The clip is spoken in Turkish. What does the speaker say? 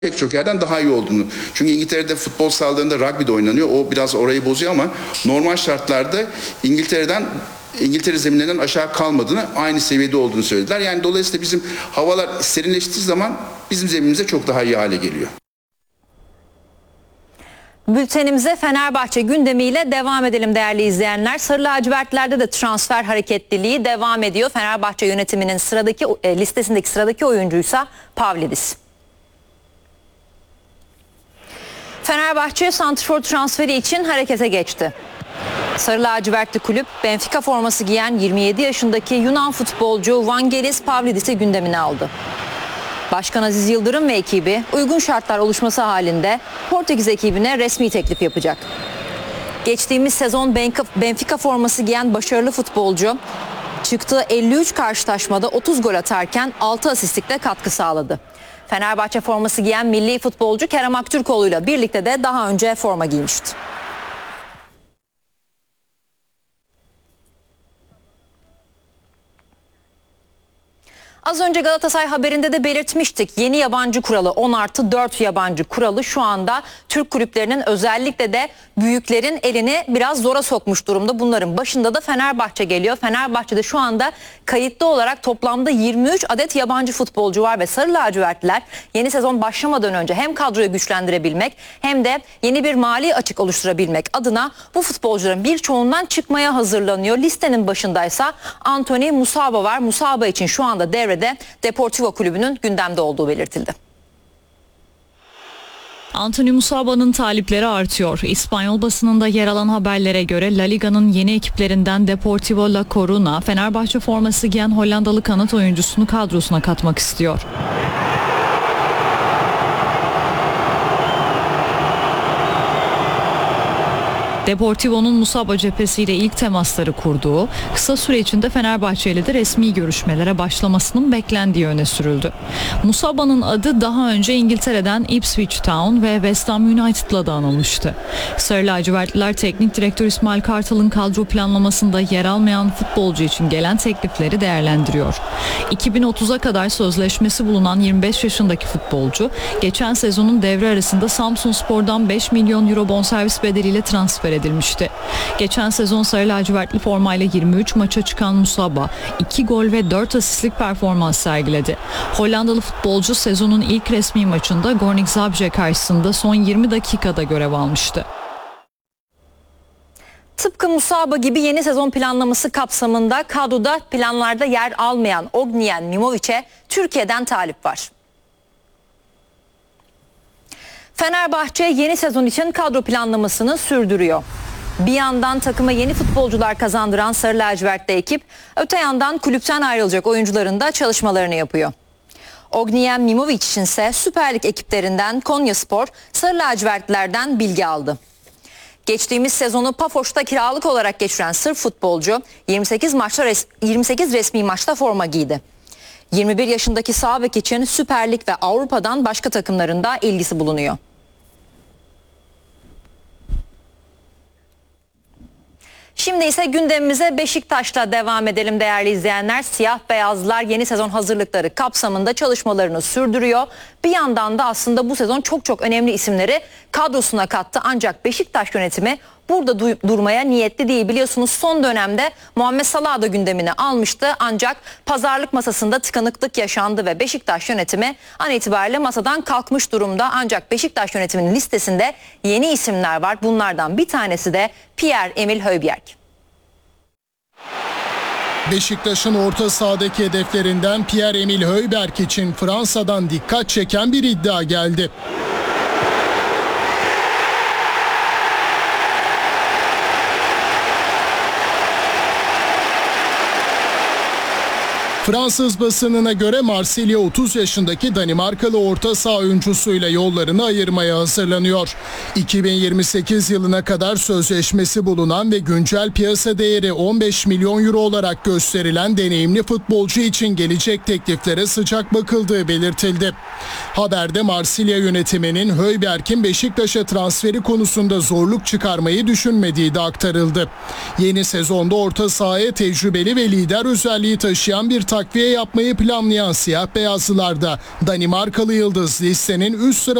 pek çok yerden daha iyi olduğunu. Çünkü İngiltere'de futbol sahalarında rugby de oynanıyor. O biraz orayı bozuyor ama normal şartlarda İngiltere zeminlerinden aşağı kalmadığını, aynı seviyede olduğunu söylediler. Yani dolayısıyla bizim havalar serinleştiği zaman bizim zeminimize çok daha iyi hale geliyor. Bültenimize Fenerbahçe gündemiyle devam edelim değerli izleyenler. Sarı lacivertlerde de transfer hareketliliği devam ediyor. Fenerbahçe yönetiminin listesindeki sıradaki oyuncuysa Pavlidis. Fenerbahçe santrfor transferi için harekete geçti. Sarı lacivertli kulüp Benfica forması giyen 27 yaşındaki Yunan futbolcu Vangelis Pavlidis'i gündemine aldı. Başkan Aziz Yıldırım ve ekibi uygun şartlar oluşması halinde Portekiz ekibine resmi teklif yapacak. Geçtiğimiz sezon Benfica forması giyen başarılı futbolcu çıktığı 53 karşılaşmada 30 gol atarken 6 asistlikle katkı sağladı. Fenerbahçe forması giyen milli futbolcu Kerem Aktürkoğlu ile birlikte de daha önce forma giymişti. Az önce Galatasaray haberinde de belirtmiştik. Yeni yabancı kuralı 10+4 yabancı kuralı şu anda Türk kulüplerinin özellikle de büyüklerin elini biraz zora sokmuş durumda. Bunların başında da Fenerbahçe geliyor. Fenerbahçe'de şu anda kayıtlı olarak toplamda 23 adet yabancı futbolcu var ve Sarı lacivertliler yeni sezon başlamadan önce hem kadroyu güçlendirebilmek hem de yeni bir mali açık oluşturabilmek adına bu futbolcuların birçoğundan çıkmaya hazırlanıyor. Listenin başındaysa Anthony Musaba var. Musaba için şu anda devrede Deportivo kulübünün gündemde olduğu belirtildi. Anthony Musaba'nın talipleri artıyor. İspanyol basınında yer alan haberlere göre La Liga'nın yeni ekiplerinden Deportivo La Coruña, Fenerbahçe forması giyen Hollandalı kanat oyuncusunu kadrosuna katmak istiyor. Deportivo'nun Musaba cephesiyle ilk temasları kurduğu, kısa süre içinde Fenerbahçe ile de resmi görüşmelere başlamasının beklendiği öne sürüldü. Musaba'nın adı daha önce İngiltere'den Ipswich Town ve West Ham United'la da anılmıştı. Sarı lacivertliler teknik direktör İsmail Kartal'ın kadro planlamasında yer almayan futbolcu için gelen teklifleri değerlendiriyor. 2030'a kadar sözleşmesi bulunan 25 yaşındaki futbolcu, geçen sezonun devre arasında Samsunspor'dan 5 milyon euro bonservis bedeliyle transfer edilmişti. Geçen sezon sarı lacivertli formayla 23 maça çıkan Musaba 2 gol ve 4 asistlik performans sergiledi. Hollandalı futbolcu sezonun ilk resmi maçında Gornik Zabrze karşısında son 20 dakikada görev almıştı. Tıpkı Musaba gibi yeni sezon planlaması kapsamında kadroda planlarda yer almayan Ognjen Mimovic'e Türkiye'den talip var. Fenerbahçe yeni sezon için kadro planlamasını sürdürüyor. Bir yandan takıma yeni futbolcular kazandıran Sarı lacivertli ekip, öte yandan kulüpten ayrılacak oyuncuların da çalışmalarını yapıyor. Ognjen Mimovic için ise Süper Lig ekiplerinden Konyaspor, Sarı lacivertlilerden bilgi aldı. Geçtiğimiz sezonu Pafoş'ta kiralık olarak geçiren Sırp futbolcu 28 resmi maçta forma giydi. 21 yaşındaki sağ bek için Süper Lig ve Avrupa'dan başka takımlarında ilgisi bulunuyor. Şimdi ise gündemimize Beşiktaş'la devam edelim değerli izleyenler. Siyah beyazlar yeni sezon hazırlıkları kapsamında çalışmalarını sürdürüyor. Bir yandan da aslında bu sezon çok önemli isimleri kadrosuna kattı. Ancak Beşiktaş yönetimi burada durmaya niyetli değil. Biliyorsunuz son dönemde Muhammed Salah'ı da gündemine almıştı. Ancak pazarlık masasında tıkanıklık yaşandı ve Beşiktaş yönetimi an itibariyle masadan kalkmış durumda. Ancak Beşiktaş yönetiminin listesinde yeni isimler var. Bunlardan bir tanesi de Pierre-Emile Højbjerg. Beşiktaş'ın orta sahadaki hedeflerinden Pierre-Emile Højbjerg için Fransa'dan dikkat çeken bir iddia geldi. Fransız basınına göre Marsilya 30 yaşındaki Danimarkalı orta saha oyuncusuyla yollarını ayırmaya hazırlanıyor. 2028 yılına kadar sözleşmesi bulunan ve güncel piyasa değeri 15 milyon euro olarak gösterilen deneyimli futbolcu için gelecek tekliflere sıcak bakıldığı belirtildi. Haberde Marsilya yönetiminin Højbjerg'in Beşiktaş'a transferi konusunda zorluk çıkarmayı düşünmediği de aktarıldı. Yeni sezonda orta sahaya tecrübeli ve lider özelliği taşıyan bir takip takviye yapmayı planlayan siyah beyazlılarda Danimarkalı yıldız listenin üst